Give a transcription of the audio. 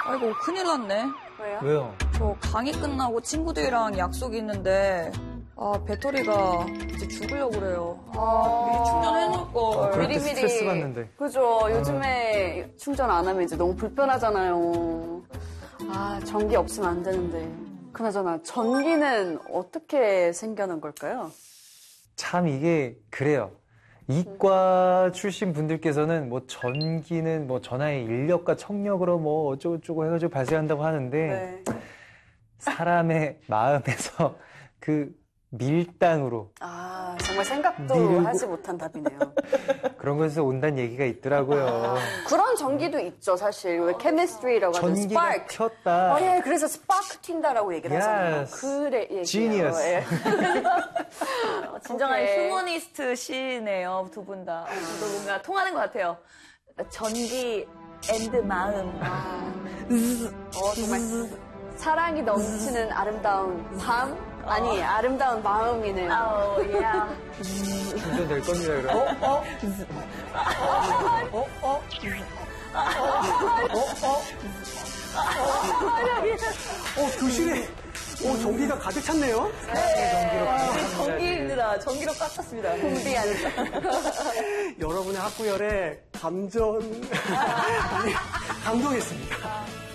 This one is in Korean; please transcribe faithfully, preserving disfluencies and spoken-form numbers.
아이고, 큰일 났네. 왜요? 왜요? 저 강의 끝나고 친구들이랑 약속이 있는데, 아, 배터리가 이제 죽으려고 그래요. 아, 미리 충전해놓을 걸. 아, 그럴 때 미리미리. 스트레스 받는데. 그죠. 요즘에 충전 안 하면 이제 너무 불편하잖아요. 아, 전기 없으면 안 되는데. 그나저나, 전기는 어떻게 생겨난 걸까요? 참 이게 그래요. 이과 출신 분들께서는 뭐 전기는 뭐 전화의 인력과 청력으로 뭐 어쩌고저쩌고 해가지고 발생한다고 하는데 네. 사람의 마음에서 그 밀당으로 아, 정말 생각도 밀고. 하지 못한 답이네요. 그런 것에서 온다는 얘기가 있더라고요. 그런 전기도 있죠, 사실. 왜 케미스트리라고 하죠. 전기가 스파크. 켰다. 어, 예, 그래서 스파크 튄다라고 얘기를 하잖아요. Yes. 그래, 얘기해요. Genius. 예. 진정한 오케이. 휴머니스트 시네요, 두 분 다. 저도 뭔가 통하는 것 같아요. 전기 앤드 마음. 어, 정말 사랑이 넘치는 아름다운 밤? 아니, 아름다운 마음이네요. 아우, 예. 충전될 겁니다, 그럼. 어? 어? 어? 어? 어, 교실에 어, 전기가 가득 찼네요. 전기입니다. 전기로 깎았습니다. 준비하는 여러분의 학구열에 감전, 아니, 감동했습니다.